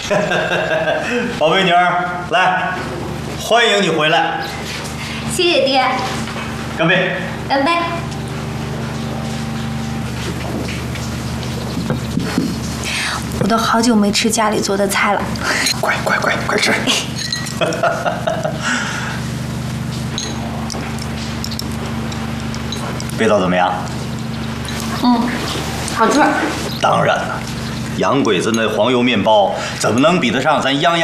宝贝女儿，来，欢迎你回来。 谢谢爹。 干杯！ 干杯！我都好久没吃家里做的菜了。 快吃！味道怎么样？ 好吃。 当然了，洋鬼子那黄油面包怎么能比得上咱泱泱